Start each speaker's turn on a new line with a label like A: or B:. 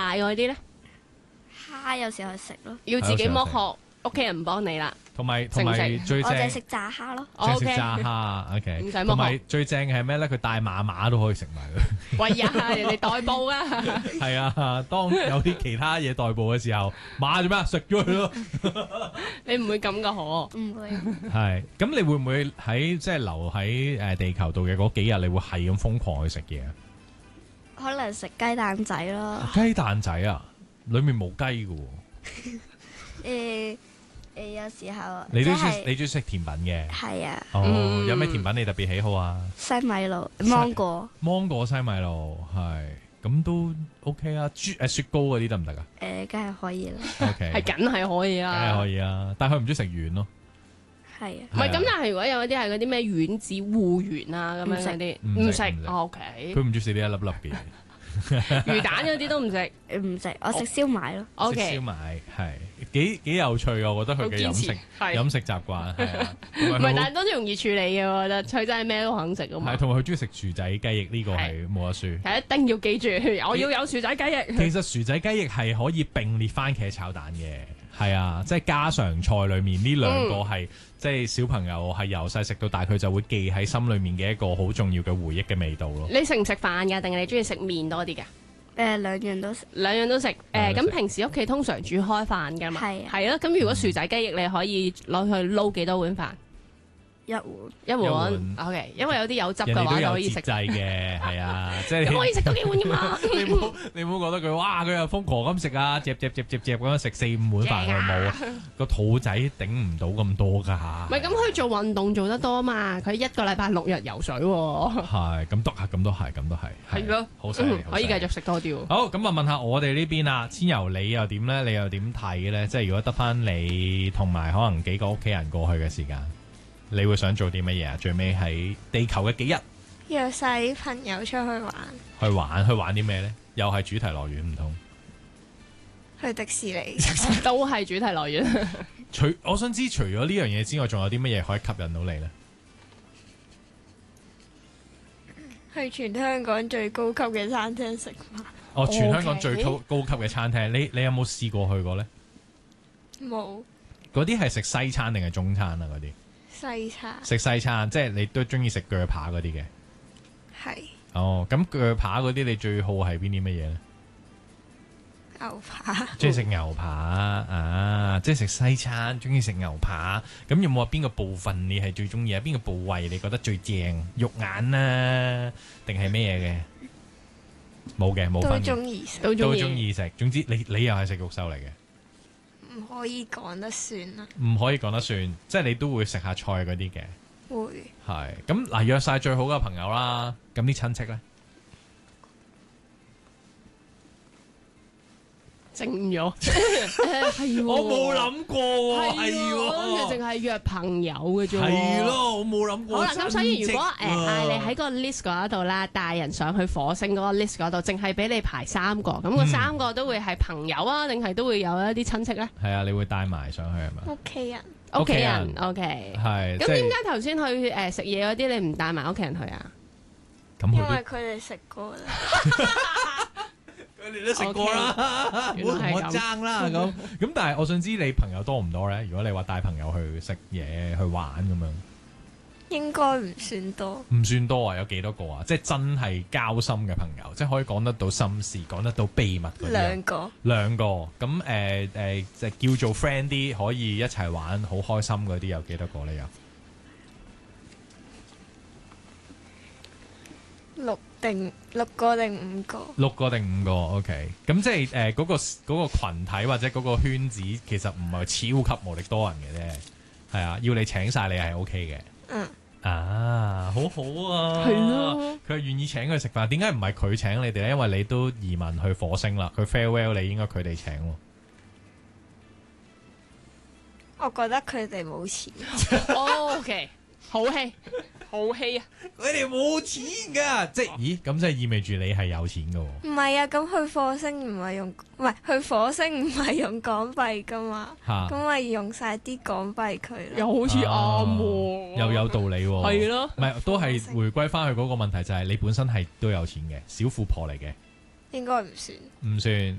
A: 嗰啲咧，
B: 蝦有時候食咯，
A: 要自己剝殼，屋企人唔幫你啦。
C: 同埋
A: 食唔食
C: 最正
B: 我就係食炸蝦咯。
C: 淨係食
A: OK
C: 炸蝦，OK。
A: 唔使剝殼
C: 同埋最正嘅係咩咧？佢帶馬都可以食埋佢。
A: 喂呀，人哋代步啊！
C: 係啊，當有啲其他嘢代步嘅時候，馬做咩啊？食咗佢咯。
A: 你唔會咁噶可？
B: 唔會，
C: 係，咁你會唔會喺即係留喺地球度嘅嗰幾日，你會係咁瘋狂去食嘢啊？
B: 可能食雞蛋仔咯。
C: 雞蛋仔啊，裡面冇雞嘅喎。
B: 有時候
C: 你都
B: 即係
C: 中意食甜品嘅？
B: 係啊，
C: 哦，有咩甜品你特別喜好啊？
B: 西米露、芒果，
C: 芒果西米露係，咁都 OK 啊。雪糕嗰啲得唔得啊
B: 梗係可以啦。
C: ？OK，
A: 係梗係可以
C: 梗係
A: 啦
C: 可。以啊，但係佢唔中意食丸咯。
B: 係啊，
A: 唔係咁，但係如果有一啲係嗰啲咩丸子芋圓啊咁樣嗰啲，唔食。OK，
C: 佢唔中意食呢一粒粒嘅。
A: 魚蛋嗰啲都唔食。
B: 唔食，我食燒賣咯。
C: 食
A: OK，
C: 燒賣係幾有趣啊！我覺得佢嘅
A: 好堅持係
C: 飲食習慣係啊，唔
A: 唔係，但係都容易處理嘅，我覺得佢真係咩都肯食噶嘛
C: 係。同埋佢中意食薯仔雞翼，呢個係冇得輸。
A: 係一定要記住，我要有薯仔雞翼。
C: 其實薯仔雞翼係可以並列番茄炒蛋嘅，係啊，即係家常菜裏面呢兩個係即係小朋友係由細食到大，佢就會記喺心裏面嘅一個好重要嘅回憶嘅味道咯。
A: 你食唔食飯㗎？定係你中意食麵多啲㗎？
B: 兩樣都食。
A: 兩樣都食。
C: 兩樣都食
A: 咁平時屋企通常煮開飯㗎嘛？
B: 係啊
A: 係咯。咁如果薯仔雞翼，你可以攞去撈幾多碗飯？
B: 一碗。
A: 一碗。
C: 一碗
A: OK，因為有啲有汁
C: 人哋都
A: 嘅話就
C: 有節
A: 可以食。
C: 制嘅，係啊，即係
A: 咁可以食到幾碗㗎嘛？
C: 你唔好覺得佢哇佢又瘋狂咁食啊，夾咁樣食4-5碗飯佢冇啊，個肚仔頂唔到咁多㗎。
A: 唔係咁，佢做運動做得多嘛？佢一個禮拜6日游水喎。
C: 係咁都係，咁都係，
A: 係咯，
C: 好犀利，
A: 可以繼續食多啲喎。
C: 好，咁啊問下我哋呢邊啊，千柔你又點咧？你又點睇咧？即係如果得翻你同埋可能幾個屋企人過去嘅時間，你會想做啲乜嘢啊？最尾喺地球嘅幾日
B: 約晒啲朋友出去玩，
C: 去玩啲咩咧？又係主題樂園唔通？
B: 去迪士尼，
A: 都係主題樂園。
C: 我想知除咗呢樣嘢之外，仲有啲乜嘢可以吸引到你咧？
B: 去全香港最高級嘅餐廳食飯。
C: 哦，全香港
A: OK
C: 最高級嘅餐廳，你有冇試過去過咧？
B: 冇
C: 嗰啲係食西餐定係中餐啊？嗰啲
B: 西餐，
C: 食西餐，即係你都中意食鋸扒嗰啲嘅。
B: 係
C: 哦，咁鋸扒嗰啲你最好係邊啲乜嘢咧？
B: 牛扒。
C: 中意食牛扒啊！即係食西餐，中意食牛扒。咁有冇話邊個部分你係最中意啊？邊個部位你覺得最正？肉眼啊，定係咩嘢嘅？冇嘅，冇
B: 都
C: 分嘅，
B: 中意食，
A: 都
C: 都
A: 中意。
C: 中意食。總之你又係食肉獸嚟嘅，
B: 唔可以講得算啦。
C: 唔可以講得算。即係你都會食下菜嗰啲嘅。
B: 會
C: 係咁嗱，約晒最好嘅朋友啦。咁啲親戚咧？
A: 靜咗，係喎。
C: 我冇諗過喎，
A: 係喎，我諗住淨係約朋友嘅啫喎。
C: 係咯，我冇諗過。
A: 好啦，咁所以如果
C: 親戚啊
A: 嗌你喺個 list 嗰度啦，帶人上去火星嗰個 list 嗰度，淨係俾你排3個，咁個3個都會係朋友啊，定係都會有一啲親戚咧？
C: 係啊，你會帶埋上去係嘛？
B: 屋企人，
A: 屋企人
C: 屋企
A: ，OK。
C: 係
A: 咁點解頭先去食嘢嗰啲，你唔帶埋屋企人去啊？
C: 咁
B: 因為
C: 佢
B: 佢哋食過啦。
C: 哋都食過啦，唔好同我爭啦咁。咁但係我想知你朋友多唔多咧？如果你話帶朋友去食嘢去玩咁樣，
B: 應該唔算多。
C: 唔算多啊？有幾多個啊？即係真係交心嘅朋友，即係可以講得到心事、講得到秘密嗰啲啊。
B: 兩個，
C: 兩個咁就叫做 friend 啲，可以一齊玩好開心嗰啲有幾多個咧？有
B: 六個定5個？
C: 6個定5個？OK，咁即係嗰個群體或者嗰個圈子，其實唔係超級無力多人嘅啫。係啊，要你請晒你係 OK 嘅。
B: 嗯。
C: 啊，好好啊。
A: 係咯。
C: 佢係願意請佢食飯，點解唔係佢請你哋咧？因為你都移民去火星啦，佢 farewell 你應該佢哋請喎。
B: 我覺得佢哋冇錢。
A: OK，好氣，好氣啊！
C: 佢哋冇錢㗎，即係咦？咁即係意味住你係有錢㗎喎。
B: 唔係啊，咁去火星唔係用，唔係去火星唔係用港幣噶嘛，
C: 嚇
B: 咁咪用晒啲港幣佢咯。
A: 又好似啱喎，
C: 又有道理喎。
A: 係咯，
C: 唔係都係回歸翻去嗰個問題，就係你本身係都有錢嘅小富婆嚟嘅，
B: 應該唔算。
C: 唔算